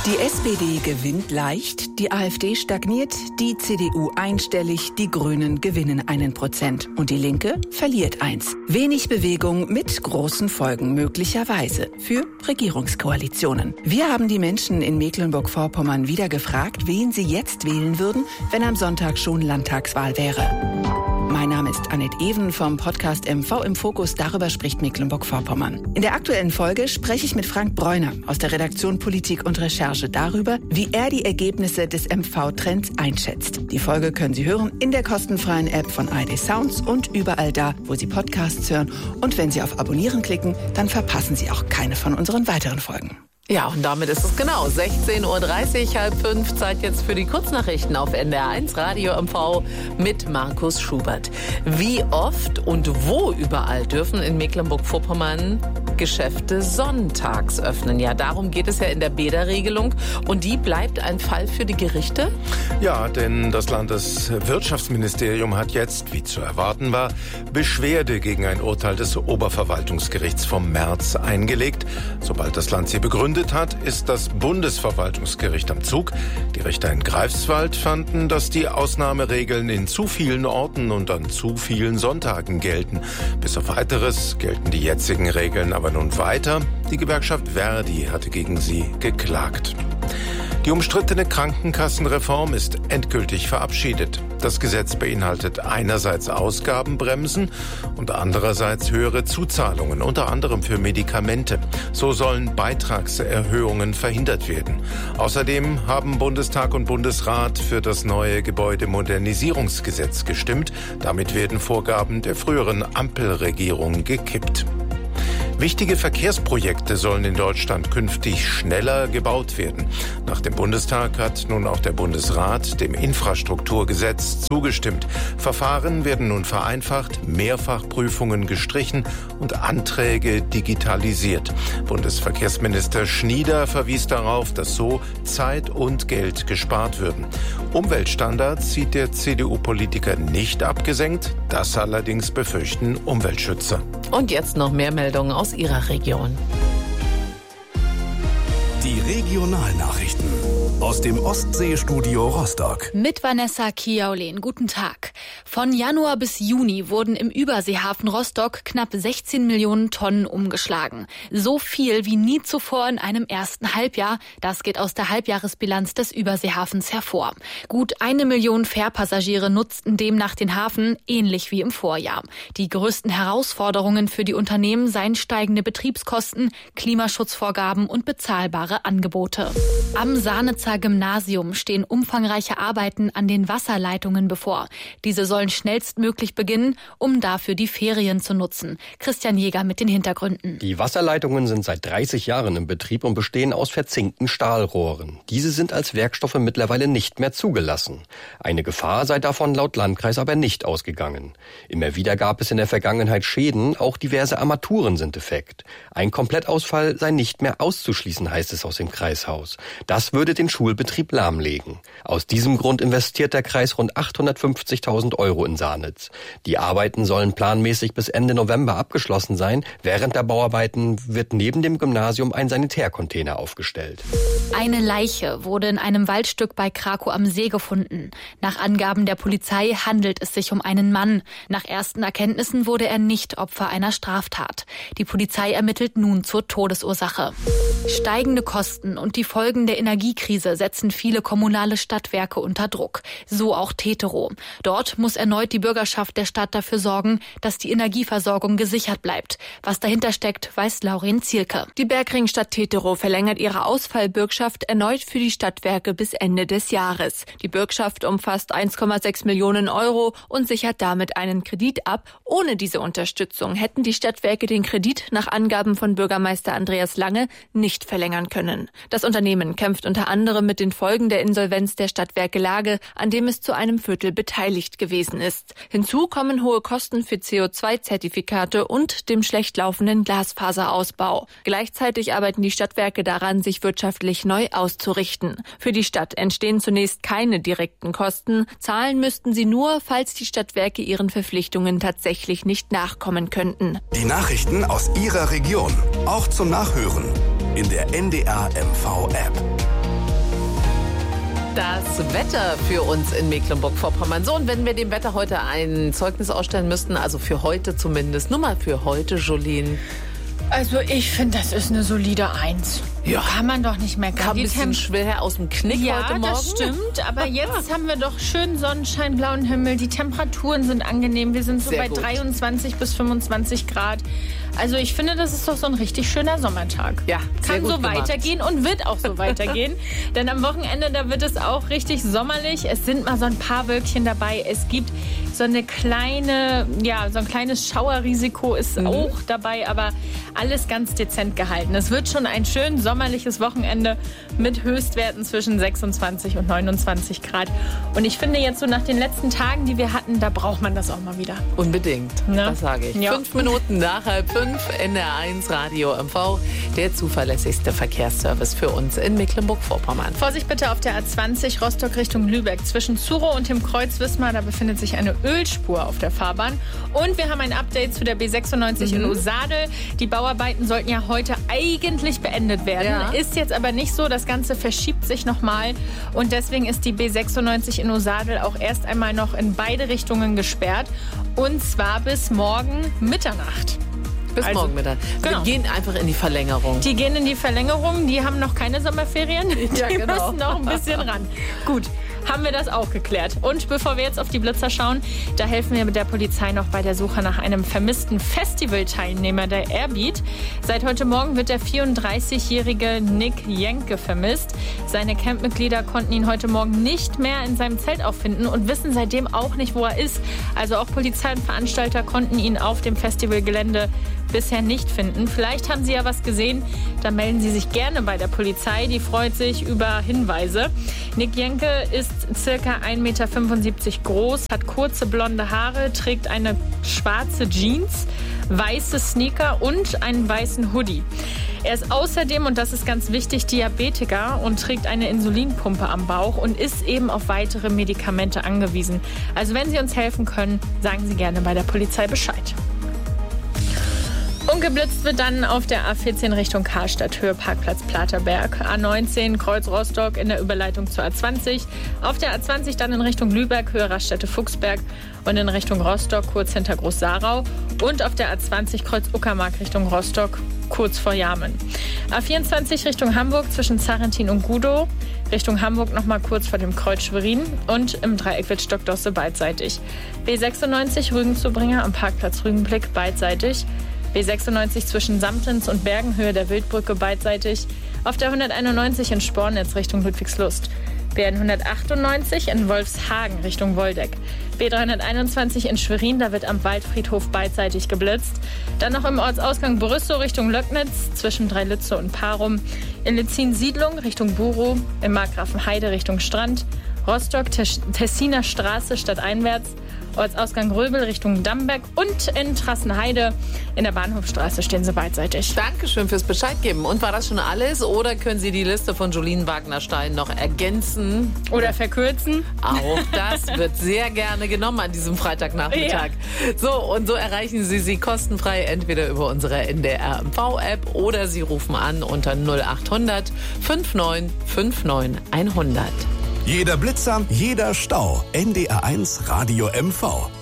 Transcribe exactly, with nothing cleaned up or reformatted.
Die S P D gewinnt leicht, die AfD stagniert, die C D U einstellig, die Grünen gewinnen einen Prozent und die Linke verliert eins. Wenig Bewegung mit großen Folgen möglicherweise für Regierungskoalitionen. Wir haben die Menschen in Mecklenburg-Vorpommern wieder gefragt, wen sie jetzt wählen würden, wenn am Sonntag schon Landtagswahl wäre. Mein Name ist Annette Even vom Podcast M V im Fokus. Darüber spricht Mecklenburg-Vorpommern. In der aktuellen Folge spreche ich mit Frank Bräuner aus der Redaktion Politik und Recherche darüber, wie er die Ergebnisse des M V-Trends einschätzt. Die Folge können Sie hören in der kostenfreien App von A R D Sounds und überall da, wo Sie Podcasts hören. Und wenn Sie auf Abonnieren klicken, dann verpassen Sie auch keine von unseren weiteren Folgen. Ja, und damit ist es genau sechzehn Uhr dreißig, halb fünf, Zeit jetzt für die Kurznachrichten auf N D R eins Radio M V mit Markus Schubert. Wie oft und wo überall dürfen in Mecklenburg-Vorpommern Geschäfte sonntags öffnen? Ja, darum geht es ja in der Bäderregelung und die bleibt ein Fall für die Gerichte? Ja, denn das Landeswirtschaftsministerium hat jetzt, wie zu erwarten war, Beschwerde gegen ein Urteil des Oberverwaltungsgerichts vom März eingelegt. Sobald das Land sie begründet hat, ist das Bundesverwaltungsgericht am Zug. Die Richter in Greifswald fanden, dass die Ausnahmeregeln in zu vielen Orten und an zu vielen Sonntagen gelten. Bis auf Weiteres gelten die jetzigen Regeln aber nun weiter. Die Gewerkschaft Verdi hatte gegen sie geklagt. Die umstrittene Krankenkassenreform ist endgültig verabschiedet. Das Gesetz beinhaltet einerseits Ausgabenbremsen und andererseits höhere Zuzahlungen, unter anderem für Medikamente. So sollen Beitragserhöhungen verhindert werden. Außerdem haben Bundestag und Bundesrat für das neue Gebäudemodernisierungsgesetz gestimmt. Damit werden Vorgaben der früheren Ampelregierung gekippt. Wichtige Verkehrsprojekte sollen in Deutschland künftig schneller gebaut werden. Nach dem Bundestag hat nun auch der Bundesrat dem Infrastrukturgesetz zugestimmt. Verfahren werden nun vereinfacht, Mehrfachprüfungen gestrichen und Anträge digitalisiert. Bundesverkehrsminister Schnieder verwies darauf, dass so Zeit und Geld gespart würden. Umweltstandards sieht der C D U-Politiker nicht abgesenkt. Das allerdings befürchten Umweltschützer. Und jetzt noch mehr Meldungen aus Ihrer Region. Die Regionalnachrichten aus dem Ostseestudio Rostock. Mit Vanessa Kiaulin. Guten Tag. Von Januar bis Juni wurden im Überseehafen Rostock knapp sechzehn Millionen Tonnen umgeschlagen. So viel wie nie zuvor in einem ersten Halbjahr. Das geht aus der Halbjahresbilanz des Überseehafens hervor. Gut eine Million Fährpassagiere nutzten demnach den Hafen, ähnlich wie im Vorjahr. Die größten Herausforderungen für die Unternehmen seien steigende Betriebskosten, Klimaschutzvorgaben und bezahlbare Angebote. Am Sanitzer Gymnasium stehen umfangreiche Arbeiten an den Wasserleitungen bevor. Diese sollen schnellstmöglich beginnen, um dafür die Ferien zu nutzen. Christian Jäger mit den Hintergründen. Die Wasserleitungen sind seit dreißig Jahren im Betrieb und bestehen aus verzinkten Stahlrohren. Diese sind als Werkstoffe mittlerweile nicht mehr zugelassen. Eine Gefahr sei davon laut Landkreis aber nicht ausgegangen. Immer wieder gab es in der Vergangenheit Schäden, auch diverse Armaturen sind defekt. Ein Komplettausfall sei nicht mehr auszuschließen, heißt es aus dem Kreishaus. Das würde den Schulbetrieb lahmlegen. Aus diesem Grund investiert der Kreis rund achthundertfünfzigtausend Euro in Sarnitz. Die Arbeiten sollen planmäßig bis Ende November abgeschlossen sein. Während der Bauarbeiten wird neben dem Gymnasium ein Sanitärcontainer aufgestellt. Eine Leiche wurde in einem Waldstück bei Krakow am See gefunden. Nach Angaben der Polizei handelt es sich um einen Mann. Nach ersten Erkenntnissen wurde er nicht Opfer einer Straftat. Die Polizei ermittelt nun zur Todesursache. Steigende Kosten und die Folgen der Energiekrise setzen viele kommunale Stadtwerke unter Druck. So auch Teterow. Dort muss erneut die Bürgerschaft der Stadt dafür sorgen, dass die Energieversorgung gesichert bleibt. Was dahinter steckt, weiß Lauren Zielke. Die Bergringstadt Teterow verlängert ihre Ausfallbürgschaft erneut für die Stadtwerke bis Ende des Jahres. Die Bürgschaft umfasst eins Komma sechs Millionen Euro und sichert damit einen Kredit ab. Ohne diese Unterstützung hätten die Stadtwerke den Kredit nach Angaben von Bürgermeister Andreas Lange nicht verlängern können. Das Unternehmen kämpft unter anderem mit den Folgen der Insolvenz der Stadtwerke Lage, an dem es zu einem Viertel beteiligt gewesen ist. Hinzu kommen hohe Kosten für C O zwei Zertifikate und dem schlecht laufenden Glasfaserausbau. Gleichzeitig arbeiten die Stadtwerke daran, sich wirtschaftlich neu auszurichten. Für die Stadt entstehen zunächst keine direkten Kosten. Zahlen müssten sie nur, falls die Stadtwerke ihren Verpflichtungen tatsächlich nicht nachkommen könnten. Die Nachrichten aus Ihrer Region, auch zum Nachhören. in der N D R M V App. Das Wetter für uns in Mecklenburg-Vorpommern. So, und wenn wir dem Wetter heute ein Zeugnis ausstellen müssten, also für heute zumindest, nur mal für heute, Jolene. Also ich finde, das ist eine solide Eins. Ja. Kann man doch nicht meckern. Kam ein bisschen schwer aus dem Knick ja, heute Morgen. Ja, das stimmt. Aber jetzt haben wir doch schön Sonnenschein, blauen Himmel. Die Temperaturen sind angenehm. Wir sind so Sehr bei gut. dreiundzwanzig bis fünfundzwanzig Grad. Also ich finde, das ist doch so ein richtig schöner Sommertag. Ja, sehr Kann gut so gemacht. weitergehen und wird auch so weitergehen. Denn am Wochenende, da wird es auch richtig sommerlich. Es sind mal so ein paar Wölkchen dabei. Es gibt so eine kleine, ja, so ein kleines Schauerrisiko ist Mhm. auch dabei, aber alles ganz dezent gehalten. Es wird schon ein schön sommerliches Wochenende mit Höchstwerten zwischen sechsundzwanzig und neunundzwanzig Grad. Und ich finde jetzt so nach den letzten Tagen, die wir hatten, da braucht man das auch mal wieder. Unbedingt, Ne? das sage ich. Ja. Fünf Minuten nach halb fünf, N D R eins Radio M V, der zuverlässigste Verkehrsservice für uns in Mecklenburg-Vorpommern. Vorsicht bitte auf der A zwanzig Rostock Richtung Lübeck. Zwischen Zuro und dem Kreuz Wismar, da befindet sich eine Ölspur auf der Fahrbahn. Und wir haben ein Update zu der B sechsundneunzig Mhm. in Osadel. Die Bauarbeiten sollten ja heute eigentlich beendet werden. Ja. Ist jetzt aber nicht so. Das Ganze verschiebt sich nochmal. Und deswegen ist die B sechsundneunzig in Osadel auch erst einmal noch in beide Richtungen gesperrt. Und zwar bis morgen Mitternacht. Bis Also, morgen Mittag. genau. Wir gehen einfach in die Verlängerung. Die gehen in die Verlängerung, die haben noch keine Sommerferien. Ja, Die genau. müssen noch ein bisschen ran. Gut, haben wir das auch geklärt. Und bevor wir jetzt auf die Blitzer schauen, da helfen wir mit der Polizei noch bei der Suche nach einem vermissten Festivalteilnehmer der Airbeat. Seit heute Morgen wird der vierunddreißigjährige Nick Jenke vermisst. Seine Campmitglieder konnten ihn heute Morgen nicht mehr in seinem Zelt auffinden und wissen seitdem auch nicht, wo er ist. Also auch Polizei und Veranstalter konnten ihn auf dem Festivalgelände bisher nicht finden. Vielleicht haben Sie ja was gesehen, dann melden Sie sich gerne bei der Polizei. Die freut sich über Hinweise. Nick Jenke ist circa ein Meter fünfundsiebzig groß, hat kurze blonde Haare, trägt eine schwarze Jeans, weiße Sneaker und einen weißen Hoodie. Er ist außerdem, und das ist ganz wichtig, Diabetiker und trägt eine Insulinpumpe am Bauch und ist eben auf weitere Medikamente angewiesen. Also wenn Sie uns helfen können, sagen Sie gerne bei der Polizei Bescheid. Und geblitzt wird dann auf der A vierzehn Richtung Karstadt, Höhe Parkplatz Platerberg. A neunzehn Kreuz Rostock in der Überleitung zur A zwanzig. Auf der A zwanzig dann in Richtung Lübeck, Höhe Raststätte Fuchsberg. Und in Richtung Rostock, kurz hinter Groß-Sarau. Und auf der A zwanzig Kreuz Uckermark Richtung Rostock, kurz vor Jarmen. A vierundzwanzig Richtung Hamburg zwischen Zarrentin und Gudow. Richtung Hamburg nochmal kurz vor dem Kreuz Schwerin. Und im Dreieck Wittstock-Dosse beidseitig. B sechsundneunzig Rügenzubringer am Parkplatz Rügenblick beidseitig. B sechsundneunzig zwischen Samtens und Bergenhöhe der Wildbrücke beidseitig. Auf der hunderteinundneunzig in Spornitz Richtung Ludwigslust. B hundertachtundneunzig in Wolfshagen Richtung Woldeck. B dreihunderteinundzwanzig in Schwerin, da wird am Waldfriedhof beidseitig geblitzt. Dann noch im Ortsausgang Brüssow Richtung Löcknitz zwischen Dreilütze und Parum. In Lützin-Siedlung Richtung Burow. In Markgrafenheide Richtung Strand. Rostock Tessiner Straße stadteinwärts. Ortsausgang Röbel Richtung Damberg und in Trassenheide in der Bahnhofstraße stehen sie beidseitig. Dankeschön fürs Bescheid geben. Und war das schon alles? Oder können Sie die Liste von Jolene Wagner-Stein noch ergänzen? Oder verkürzen. Auch das wird sehr gerne genommen an diesem Freitagnachmittag. Ja. So, und so erreichen Sie sie kostenfrei entweder über unsere N D R M V-App oder Sie rufen an unter null achthundert neunundfünfzig neunundfünfzig hundert. Jeder Blitzer, jeder Stau. N D R eins Radio M V.